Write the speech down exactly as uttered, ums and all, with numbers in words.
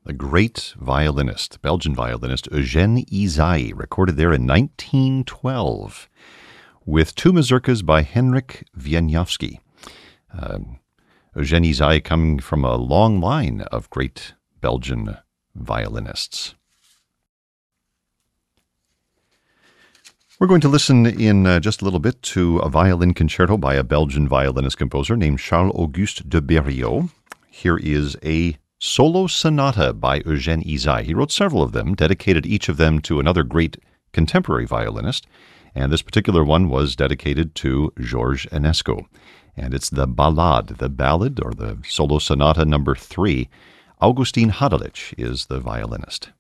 a great violinist, Belgian violinist, Eugène Ysaÿe, recorded there in nineteen twelve, with two mazurkas by Henryk Wieniawski. Uh, Eugène Ysaÿe coming from a long line of great Belgian violinists. We're going to listen in uh, just a little bit to a violin concerto by a Belgian violinist composer named Charles-Auguste de Berriot. Here is a solo sonata by Eugène Ysaÿe. He wrote several of them, dedicated each of them to another great contemporary violinist, and this particular one was dedicated to Georges Enesco. And it's the Ballade, the ballad, or the solo sonata number three. Augustin Hadelich is the violinist.